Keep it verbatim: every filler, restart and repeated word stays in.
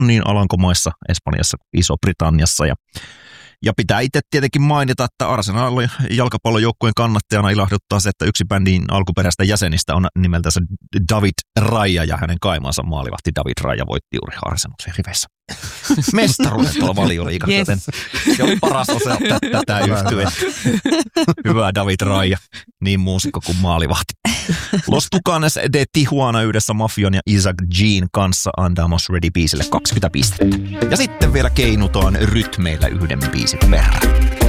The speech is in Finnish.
niin Alankomaissa, Espanjassa kuin Iso-Britanniassa. Ja, ja pitää itse tietenkin mainita, että Arsenalin jalkapallojoukkueen kannattajana ilahduttaa se, että yksi bändin alkuperäistä jäsenistä on nimeltänsä David Raya, ja hänen kaimaansa maalivahti David Raya voitti juuri Arsenalin riveissä mestaruuden tuolla Valioliigassa. Yes. Se on paras osa tätä yhtyä. Hyvä David Raya, niin muusikko kuin maalivahti. Los Tucanes de Tijuana yhdessä Mafion ja Isaac Jean kanssa Andamos Ready -biisille kaksikymmentä pistettä. Ja sitten vielä keinutaan rytmeillä yhden biisin verran.